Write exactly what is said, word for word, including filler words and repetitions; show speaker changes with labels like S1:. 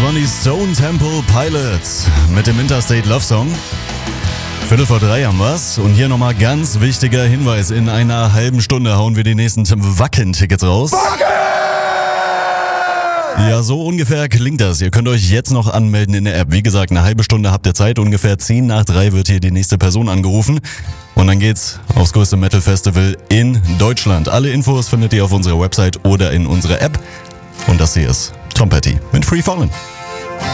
S1: waren die Stone Temple Pilots mit dem Interstate Love Song. Viertel vor drei haben wir's. Und hier nochmal ganz wichtiger Hinweis. In einer halben Stunde hauen wir die nächsten Tim Wacken-Tickets raus. Wacken! Ja, so ungefähr klingt das. Ihr könnt euch jetzt noch anmelden in der App. Wie gesagt, eine halbe Stunde habt ihr Zeit. Ungefähr zehn nach drei wird hier die nächste Person angerufen. Und dann geht's aufs größte Metal-Festival in Deutschland. Alle Infos findet ihr auf unserer Website oder in unserer App. Und das hier ist Tom Petty mit Free Fallin'.